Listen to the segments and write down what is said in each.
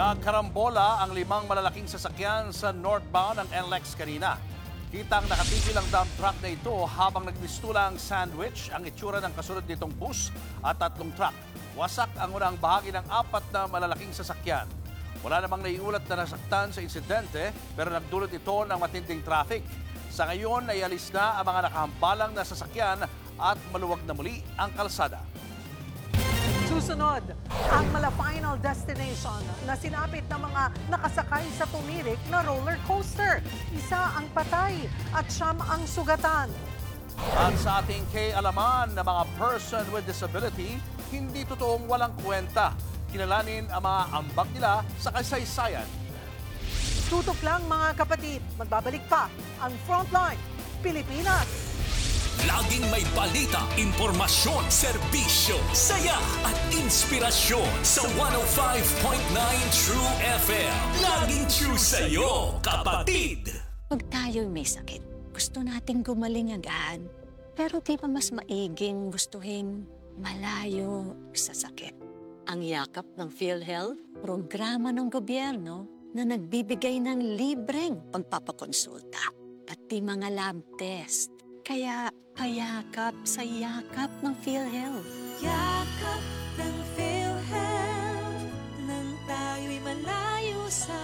Nagkarambola ang 5 malalaking sasakyan sa northbound ng NLEX kanina. Kitang nakatigil ang dump truck na ito habang nagmistulang sandwich ang itsura ng kasunod nitong bus at 3 truck. Wasak ang unang bahagi ng 4 na malalaking sasakyan. Wala namang naiulat na nasaktan sa insidente pero nagdulot ito ng matinding traffic. Sa ngayon ay alis na ang mga nakahambalang na sasakyan at maluwag na muli ang kalsada. Susunod, ang Final Destination na sinapit ng mga nakasakay sa tumirik na roller coaster. Isa ang patay at 9 ang sugatan. At sa ating K-alaman na mga person with disability, hindi totoong walang kwenta. Kilalanin ang mga ambag nila sa kasaysayan. Tutok lang mga kapatid, magbabalik pa ang Frontline Pilipinas. Laging may balita, impormasyon, serbisyo, saya at inspirasyon sa 105.9 True FM. Laging true sa'yo, kapatid! Pag tayo'y may sakit, gusto nating gumaling agad. Pero di ba mas maiging gustuhin malayo sa sakit? Ang yakap ng PhilHealth, programa ng gobyerno na nagbibigay ng libreng pagpapakonsulta, pati mga lab test. Kaya payakap sa yakap ng PhilHealth. Yakap ng PhilHealth, nang tayo'y malayo sa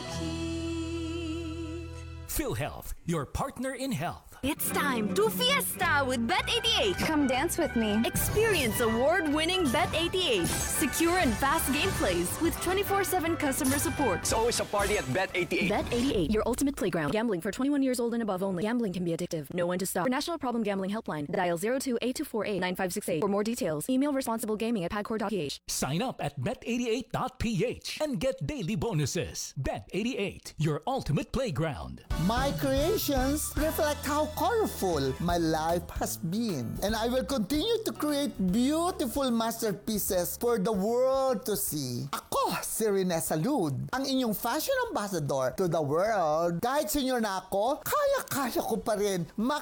sakit. PhilHealth, your partner in health. It's time to fiesta with Bet88. Come dance with me. Experience award-winning Bet88. Secure and fast gameplays with 24/7 customer support. It's always a party at Bet88. Bet88, your ultimate playground. Gambling for 21 years old and above only. Gambling can be addictive. Know when to stop. For National Problem Gambling Helpline, dial 02-8248-9568. For more details, email responsiblegaming@pagcor.ph. Sign up at bet88.ph and get daily bonuses. Bet88, your ultimate playground. My creations reflect how colorful my life has been. And I will continue to create beautiful masterpieces for the world to see. Ako, si Rene Salud, ang inyong fashion ambassador to the world. Kahit senior na ako, kaya-kaya ko pa rin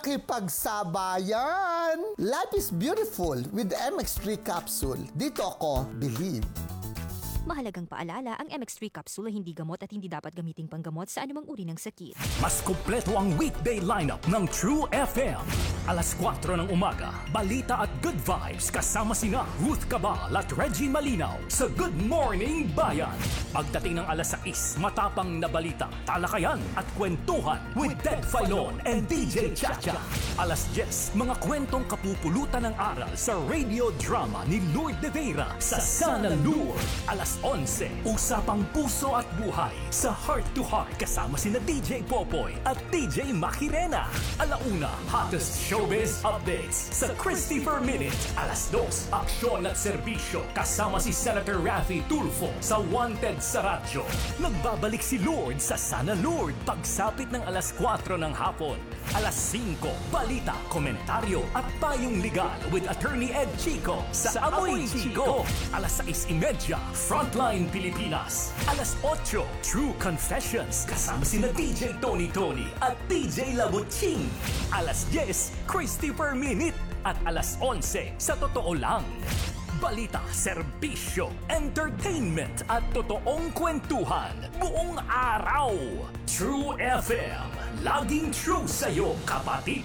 makipagsabayan. Life is beautiful with MX3 capsule. Dito ako, believe. Mahalagang paalala, ang MX3 capsule ay hindi gamot at hindi dapat gamiting panggamot sa anumang uri ng sakit. Mas kumpleto ang weekday lineup ng True FM. Alas 4 ng umaga, balita at good vibes kasama sina Ruth Cabal at Reggie Malinaw sa Good Morning Bayan. Pagdating ng alas 6, matapang na balita, talakayan at kwentuhan with Ted Filon and DJ Chacha. Alas 10, mga kwentong kapupulutan ng aral sa radio drama ni Lourdes de Vera sa Sana Lourdes. Alas 11, usapang puso at buhay sa Heart to Heart kasama sina DJ Popoy at DJ Makirena. Alauna, hottest showbiz updates sa Christopher Minute. Alas 2, aksyon at serbisyo kasama si Senator Raffy Tulfo sa Wanted sa Radyo. Nagbabalik si Lourdes sa Sana Lourdes pagsapit ng alas 4 ng hapon. Alas 5, balita, komentaryo at payong legal with Attorney Ed Chico sa Amoy Chico. Alas 6:30, Frontline Pilipinas. Alas 8, True Confessions kasama sina DJ Tony at DJ Labuching. Alas 10, Christopher Minute at alas 11, Sa Totoo Lang. Balita, serbisyo, entertainment at totoong kwentuhan buong araw. True FM, laging true sa'yo, kapatid.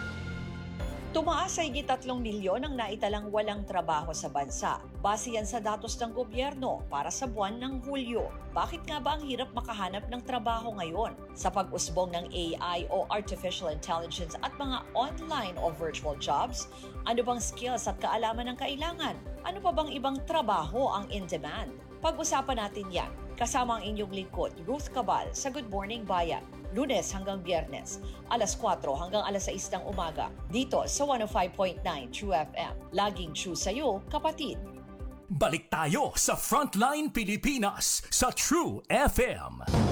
Tumaas sa higit 3 milyon ang naitalang walang trabaho sa bansa. Base yan sa datos ng gobyerno para sa buwan ng Hulyo. Bakit nga ba ang hirap makahanap ng trabaho ngayon? Sa pag-usbong ng AI o Artificial Intelligence at mga online o virtual jobs, ano bang skills at kaalaman ang kailangan? Ano pa bang ibang trabaho ang in demand? Pag-usapan natin yan kasama ang inyong lingkod, Ruth Cabal, sa Good Morning Bayan. Lunes hanggang Biyernes, alas 4 hanggang alas 6 ng umaga, dito sa 105.9 True FM. Laging true sa'yo, kapatid. Balik tayo sa Frontline Pilipinas sa True FM.